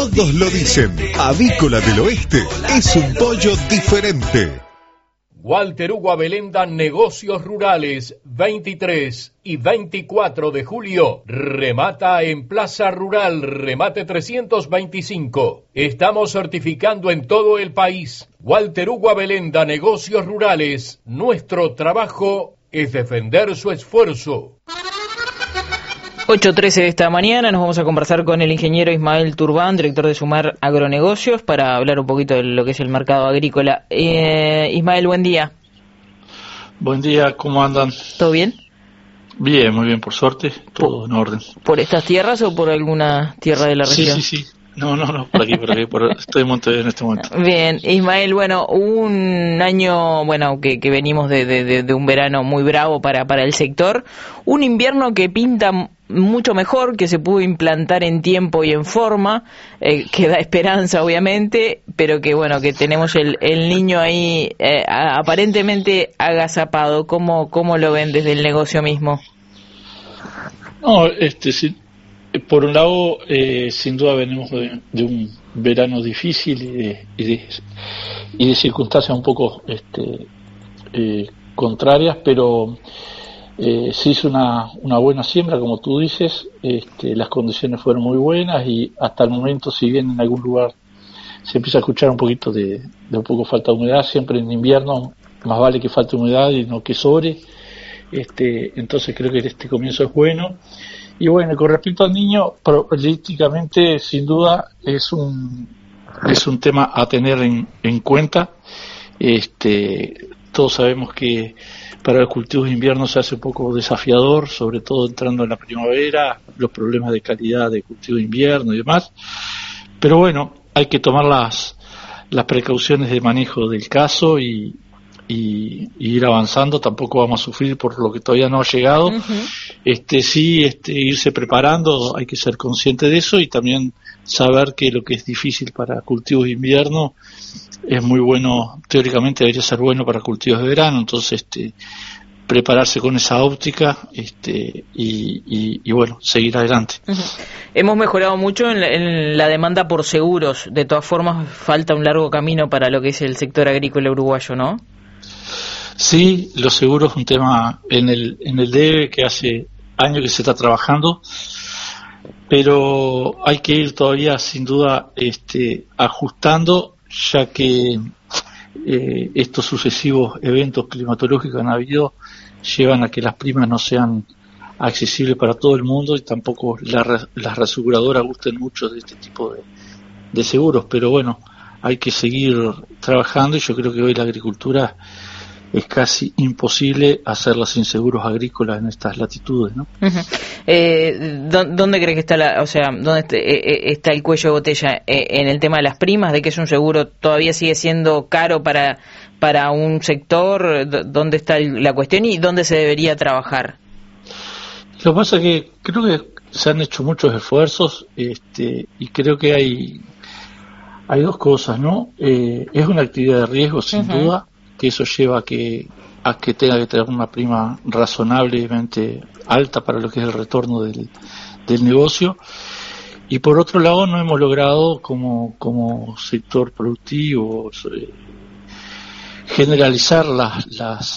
Todos lo dicen, Avícola del Oeste es un pollo diferente. Walter Hugo Abelenda, Negocios Rurales, 23 y 24 de julio. Remata en Plaza Rural, remate 325. Estamos certificando en todo el país. Walter Hugo Abelenda, Negocios Rurales. Nuestro trabajo es defender su esfuerzo. 8:13 de esta mañana nos vamos a conversar con el ingeniero Ismael Turbán, director de Sumar Agronegocios, para hablar un poquito de lo que es el mercado agrícola. Ismael, buen día. Buen día, ¿cómo andan? ¿Todo bien? Bien, muy bien, por suerte, todo en orden. ¿Por estas tierras o por alguna tierra de la región? Sí. No, por aquí, estoy en Montevideo en este momento. Bien, Ismael, bueno, un año, que venimos de un verano muy bravo para el sector, un invierno que pinta mucho mejor, que se pudo implantar en tiempo y en forma, que da esperanza obviamente, pero que que tenemos el niño ahí aparentemente agazapado. ¿Cómo lo ven desde el negocio mismo? No, sí, por un lado, sin duda venimos de un verano difícil y de circunstancias un poco contrarias, pero se hizo una buena siembra, como tú dices. Las condiciones fueron muy buenas y hasta el momento, si bien en algún lugar se empieza a escuchar un poquito de un poco falta de humedad, siempre en invierno más vale que falte humedad y no que sobre. Entonces creo que este comienzo es bueno. Y bueno, con respecto al niño, políticamente sin duda es un tema a tener en cuenta. Todos sabemos que para los cultivos de invierno se hace un poco desafiador, sobre todo entrando en la primavera, los problemas de calidad de cultivo de invierno y demás. Pero bueno, hay que tomar las precauciones de manejo del caso y ir avanzando. Tampoco vamos a sufrir por lo que todavía no ha llegado. Irse preparando, hay que ser consciente de eso y también saber que lo que es difícil para cultivos de invierno es muy bueno, teóricamente debería ser bueno para cultivos de verano. Entonces prepararse con esa óptica y bueno, seguir adelante. Hemos mejorado mucho en la demanda por seguros. De todas formas, falta un largo camino para lo que es el sector agrícola uruguayo, ¿no? Sí, los seguros es un tema en el DEVE que hace años que se está trabajando, pero hay que ir todavía sin duda ajustando, ya que estos sucesivos eventos climatológicos que han habido llevan a que las primas no sean accesibles para todo el mundo y tampoco las reaseguradoras gusten mucho de este tipo de seguros, pero bueno, hay que seguir trabajando y yo creo que hoy la agricultura es casi imposible hacerla sin seguros agrícolas en estas latitudes, ¿no? ¿Dónde cree que está dónde está el cuello de botella en el tema de las primas, de que es un seguro todavía sigue siendo caro para un sector? ¿Dónde está la cuestión y dónde se debería trabajar? Lo que pasa es que creo que se han hecho muchos esfuerzos y creo que hay dos cosas, ¿no? Es una actividad de riesgo sin duda, que eso lleva a que tenga que tener una prima razonablemente alta para lo que es el retorno del negocio, y por otro lado no hemos logrado como sector productivo generalizar las